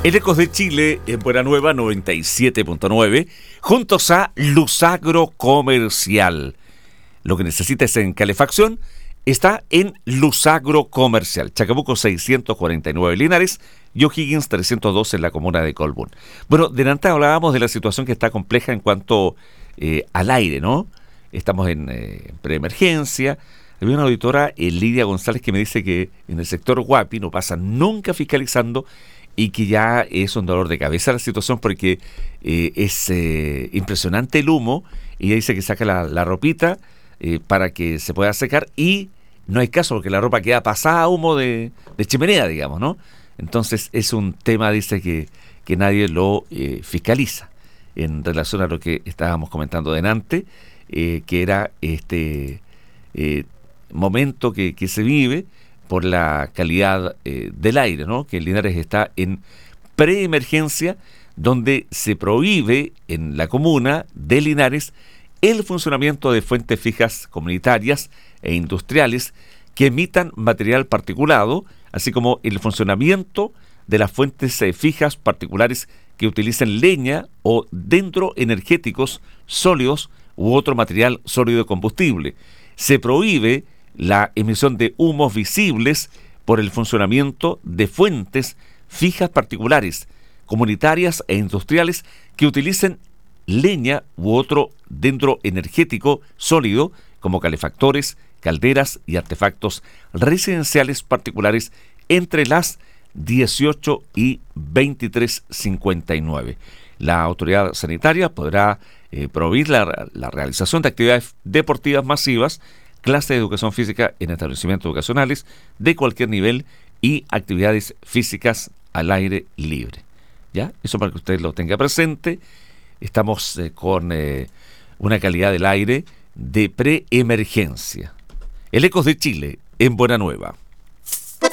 El Ecos de Chile en Buena Nueva 97.9, juntos a Lusagro Comercial. Lo que necesites en calefacción está en Lusagro Comercial. Chacabuco 649 Linares y O'Higgins 302 en la comuna de Colbún. Bueno, delante hablábamos de la situación que está compleja en cuanto al aire, ¿no? Estamos en preemergencia. Había una auditora, Lidia González, que me dice que en el sector Guapi no pasa nunca fiscalizando y que ya es un dolor de cabeza la situación porque es impresionante el humo. Y ella dice que saca la ropita para que se pueda secar y no hay caso porque la ropa queda pasada a humo de chimenea, digamos, ¿no? Entonces es un tema, dice, que nadie lo fiscaliza en relación a lo que estábamos comentando delante, que era este momento que se vive por la calidad del aire, ¿no? Que Linares está en preemergencia, donde se prohíbe en la comuna de Linares el funcionamiento de fuentes fijas comunitarias e industriales que emitan material particulado, así como el funcionamiento de las fuentes fijas particulares que utilicen leña o dendroenergéticos sólidos u otro material sólido de combustible. Se prohíbe la emisión de humos visibles por el funcionamiento de fuentes fijas particulares, comunitarias e industriales que utilicen leña u otro dendroenergético sólido como calefactores, calderas y artefactos residenciales particulares entre las 18 y 23:59. La autoridad sanitaria podrá prohibir la realización de actividades deportivas masivas, clases de educación física en establecimientos educacionales de cualquier nivel y actividades físicas al aire libre. ¿Ya? Eso para que usted lo tenga presente. Estamos con una calidad del aire de preemergencia. El Ecos de Chile en Buena Nueva.